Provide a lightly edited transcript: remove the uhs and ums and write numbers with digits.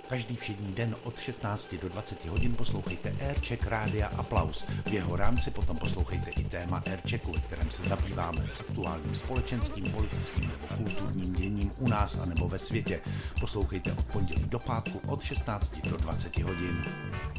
Každý všední den od 16 do 20 hodin poslouchejte Aircheck Rádia Aplaus. V jeho rámci potom poslouchejte i téma Airchecku, ve kterém se zabýváme aktuálním společenským, politickým nebo kulturním děním u nás a nebo ve světě. Poslouchejte od pondělí do pátku od 16 do 20 hodin.